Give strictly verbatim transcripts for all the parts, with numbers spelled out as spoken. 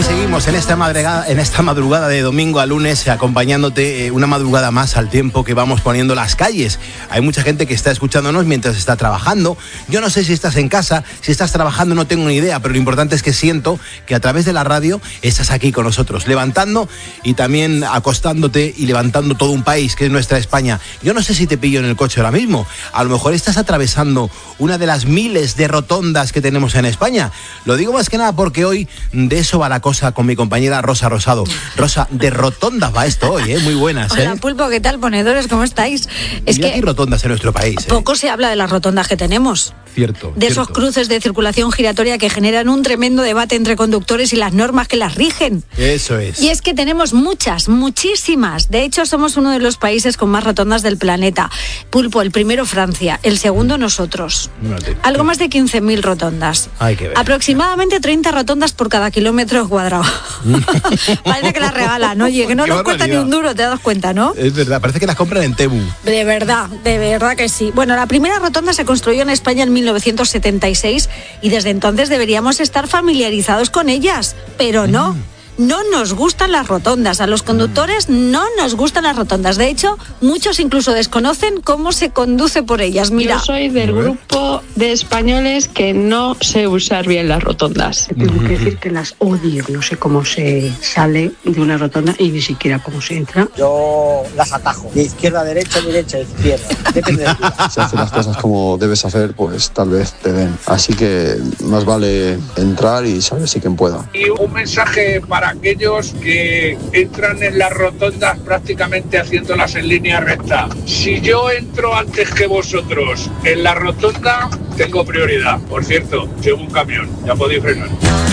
Aquí seguimos en esta madrugada, en esta madrugada de domingo a lunes, acompañándote eh, una madrugada más al tiempo que vamos poniendo las calles. Hay mucha gente que está escuchándonos mientras está trabajando. Yo no sé si estás en casa, si estás trabajando, no tengo ni idea, pero lo importante es que siento que a través de la radio estás aquí con nosotros, levantando y también acostándote y levantando todo un país, que es nuestra España. Yo no sé si te pillo en el coche ahora mismo. A lo mejor estás atravesando una de las miles de rotondas que tenemos en España. Lo digo más que nada porque hoy de eso va la cosa con mi compañera Rosa Rosado. Rosa, de rotondas va esto hoy, ¿eh? Muy buenas, ¿eh? Hola, Pulpo, ¿qué tal, ponedores? ¿Cómo estáis? Es y que hay rotondas en nuestro país, ¿eh? Poco se habla de las rotondas que tenemos. Cierto. De cierto. esos cruces de circulación giratoria que generan un tremendo debate entre conductores y las normas que las rigen. Eso es. Y es que tenemos muchas, muchísimas. De hecho, somos uno de los países con más rotondas del planeta. Pulpo, el primero Francia, el segundo nosotros. Vale. Algo más de quince mil rotondas. Hay que ver. Aproximadamente treinta rotondas por cada kilómetro cuadrado. Parece que las regalan, oye, que no nos cuesta ni un duro, te das cuenta, ¿no? Es verdad, parece que las compran en Temu. De verdad, de verdad que sí. Bueno, la primera rotonda se construyó en España en mil novecientos setenta y seis y desde entonces deberíamos estar familiarizados con ellas, pero no. No nos gustan las rotondas, a los conductores no nos gustan las rotondas. De hecho, muchos incluso desconocen cómo se conduce por ellas. Mira. Yo soy del grupo de españoles que no sé usar bien las rotondas. Tengo que decir que las odio, no sé cómo se sale de una rotonda y ni siquiera cómo se entra. Yo las atajo, de izquierda a derecha, derecha a izquierda, depende del día. Si haces las cosas como debes hacer, pues tal vez te den. Así que más vale entrar y saber si quien pueda. Y un mensaje para aquellos que entran en las rotondas prácticamente haciéndolas en línea recta. Si yo entro antes que vosotros en la rotonda, tengo prioridad. Por cierto, llevo un camión, ya podéis frenar.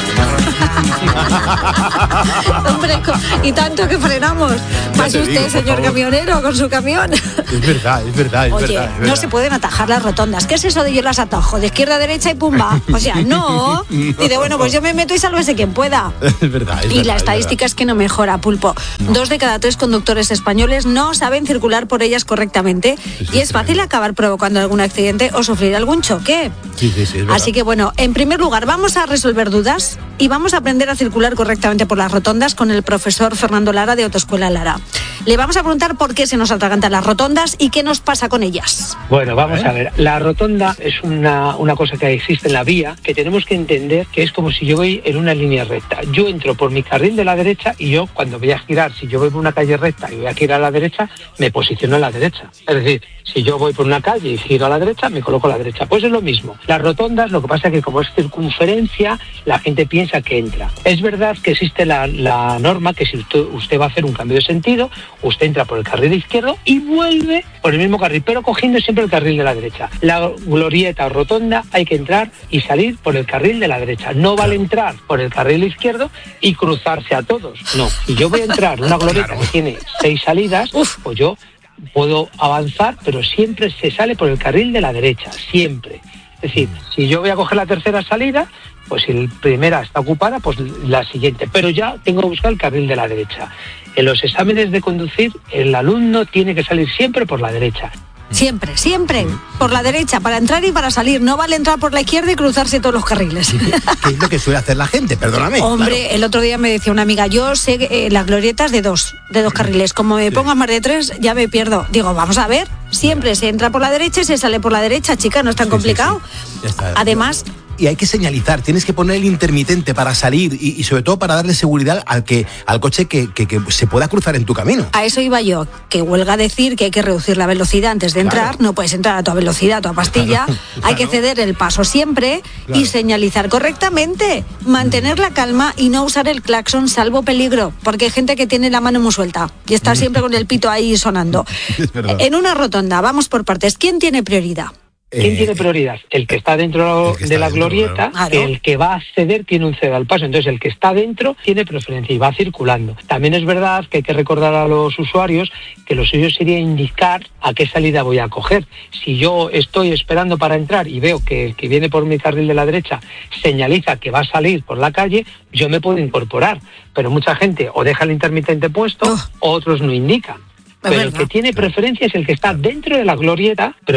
Hombre, y tanto que frenamos. Pase usted, digo, señor camionero, con su camión. Es verdad, es verdad, es Oye, verdad. Es no verdad. se pueden atajar las rotondas. ¿Qué es eso de yo las atajo? De izquierda a derecha y pumba. O sea, no. Dice, bueno, pues yo me meto y sálvese quien pueda. Es verdad, es Y verdad, la es estadística verdad. es que no mejora, Pulpo. No. Dos de cada tres conductores españoles no saben circular por ellas correctamente Eso y es es fácil tremendo. acabar provocando algún accidente o sufrir algún choque. Sí, sí, sí, es verdad. Así que bueno, en primer lugar vamos a resolver dudas y vamos a aprender a circular correctamente por las rotondas con el profesor Fernando Lara de Autoescuela Lara. Le vamos a preguntar por qué se nos atragantan las rotondas y qué nos pasa con ellas. Bueno, vamos ¿Eh? a ver. La rotonda es una, una cosa que existe en la vía que tenemos que entender que es como si yo voy en una línea recta. Yo entro por mi carril de la derecha y yo cuando voy a girar, si yo voy por una calle recta y voy a girar a la derecha, me posiciono a la derecha. Es decir, si yo voy por una calle y giro a la derecha, me coloco a la derecha. Pues es lo mismo. Las rotondas, lo que pasa es que como es circunferencia, la gente piensa que entra. Es verdad que existe la, la norma que si usted, usted va a hacer un cambio de sentido, usted entra por el carril izquierdo y vuelve por el mismo carril, pero cogiendo siempre el carril de la derecha. La glorieta o rotonda hay que entrar y salir por el carril de la derecha. No vale entrar por el carril izquierdo y cruzarse a todos. No, si yo voy a entrar en una glorieta que tiene seis salidas, pues yo puedo avanzar, pero siempre se sale por el carril de la derecha, siempre. Es decir, si yo voy a coger la tercera salida, pues si la primera está ocupada, pues la siguiente. Pero ya tengo que buscar el carril de la derecha. En los exámenes de conducir, el alumno tiene que salir siempre por la derecha. Siempre, siempre. Por la derecha, para entrar y para salir. No vale entrar por la izquierda y cruzarse todos los carriles. ¿Qué es lo que suele hacer la gente? Perdóname. Hombre, claro. el otro día me decía una amiga, yo sé eh, las glorietas de dos, de dos carriles. Como me pongas más de tres, ya me pierdo. Digo, vamos a ver, siempre se entra por la derecha y se sale por la derecha, chica, no es tan Sí, complicado. sí, sí. Ya está. Además, Y hay que señalizar, tienes que poner el intermitente para salir y, y sobre todo para darle seguridad al que al coche que, que, que se pueda cruzar en tu camino. a eso iba yo, que huelga decir que hay que reducir la velocidad antes de entrar, Claro. no puedes entrar a toda velocidad, a toda pastilla, Claro, hay que claro. ceder el paso siempre Claro. y señalizar correctamente, mantener la calma y no usar el claxon salvo peligro, porque hay gente que tiene la mano muy suelta y está siempre con el pito ahí sonando. Es verdad. En una rotonda, vamos por partes, ¿quién tiene prioridad? ¿Quién Eh, tiene prioridad? El que está dentro el que de está la dentro, glorieta, claro. que el que va a acceder tiene un ceda al paso. Entonces el que está dentro tiene preferencia y va circulando. También es verdad que hay que recordar a los usuarios que lo suyo sería indicar a qué salida voy a coger. Si yo estoy esperando para entrar y veo que el que viene por mi carril de la derecha señaliza que va a salir por la calle, yo me puedo incorporar. Pero mucha gente o deja el intermitente puesto, Oh. otros no indican. Es Pero el verdad. que tiene preferencia es el que está dentro de la glorieta, pero tú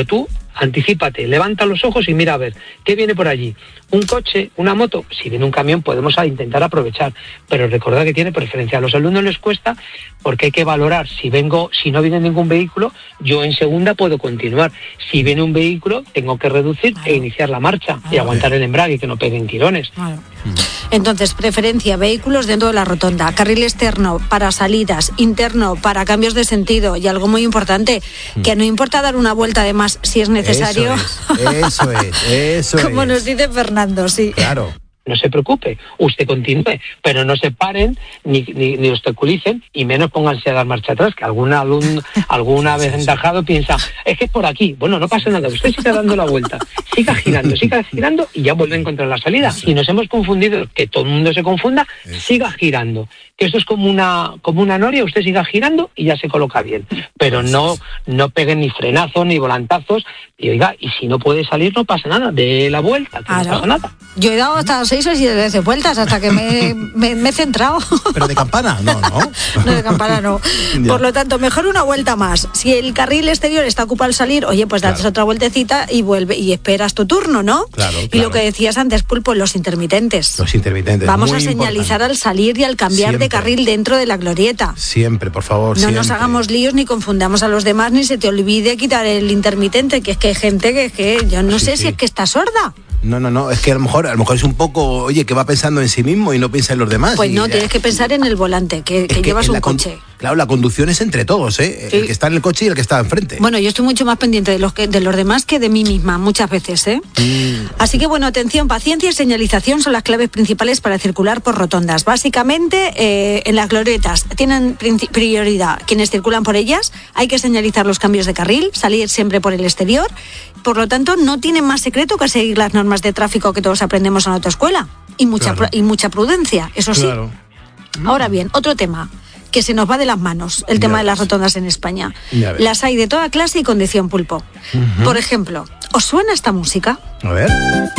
anticípate, levanta los ojos y mira a ver, ¿qué viene por allí? Un coche, una moto, si viene un camión podemos intentar aprovechar, pero recordad que tiene preferencia. A los alumnos les cuesta porque hay que valorar, si vengo, si no viene ningún vehículo, yo en segunda puedo continuar. Si viene un vehículo, tengo que reducir claro. e iniciar la marcha claro. y aguantar el embrague, que no peguen tirones. Claro. Entonces, preferencia, vehículos dentro de la rotonda, carril externo para salidas, interno para cambios de sentido y algo muy importante, que no importa dar una vuelta además si es necesario. Eso es, eso es, eso Como es. nos dice Fernando, sí. Claro. No se preocupe, usted continúe, pero no se paren ni, ni, ni obstaculicen y menos pónganse a dar marcha atrás, que algún alumno, alguna vez aventajado piensa, es que es por aquí. Bueno, no pasa nada, usted siga dando la vuelta, siga girando, siga girando y ya vuelve a encontrar la salida. Si nos hemos confundido, que todo el mundo se confunda, siga girando. Que esto es como una, como una noria, usted siga girando y ya se coloca bien. Pero no, no peguen ni frenazos ni volantazos y oiga, y si no puede salir no pasa nada, dé la vuelta, que claro. no pasa nada. Yo he dado hasta seis o siete veces vueltas hasta que me, me, me he centrado. ¿Pero de campana? No, no. No, de campana no. Por lo tanto, mejor una vuelta más. Si el carril exterior está ocupado al salir, oye, pues das claro. otra vueltecita y vuelve y esperas tu turno, ¿no? Claro, claro. Y lo que decías antes, Pulpo, los intermitentes. Los intermitentes. Vamos muy a señalizar importante. al salir y al cambiar Siempre. de carril dentro de la glorieta. Siempre, por favor, No siempre. nos hagamos líos ni confundamos a los demás, ni se te olvide quitar el intermitente, que es que hay gente que es que yo no sí, sé sí. si es que está sorda. No, no, no, es que a lo mejor a lo mejor es un poco, oye, que va pensando en sí mismo y no piensa en los demás. Pues y, no, eh, tienes que pensar en el volante, que, que, que llevas un coche. Claro, la conducción es entre todos, ¿eh? Sí. El que está en el coche y el que está enfrente. Bueno, yo estoy mucho más pendiente de los que de los demás que de mí misma, muchas veces, ¿eh? Mm. Así que bueno, atención, paciencia y señalización son las claves principales para circular por rotondas. Básicamente, eh, en las glorietas tienen prioridad quienes circulan por ellas, hay que señalizar los cambios de carril, salir siempre por el exterior. Por lo tanto, no tienen más secreto que seguir las normas de tráfico que todos aprendemos en la autoescuela. Y mucha, claro. y mucha prudencia, eso sí. Claro. Ahora bien, otro tema que se nos va de las manos, el ya tema ves. de las rotondas en España. Las hay de toda clase y condición, Pulpo. Uh-huh. Por ejemplo, ¿os suena esta música? A ver.